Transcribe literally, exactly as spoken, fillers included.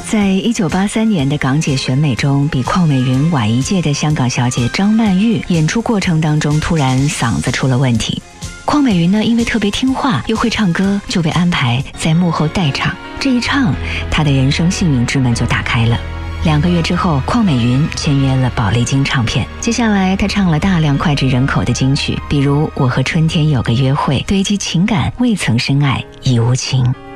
在一九八三年的港姐选美中，比邝美云晚一届的香港小姐张曼玉演出过程当中突然嗓子出了问题。邝美云呢，因为特别听话又会唱歌，就被安排在幕后代唱。这一唱，她的人生幸运之门就打开了。两个月之后，邝美云签约了宝丽金唱片。接下来，她唱了大量脍炙人口的金曲，比如《我和春天有个约会》，堆积情感，未曾深爱已无情。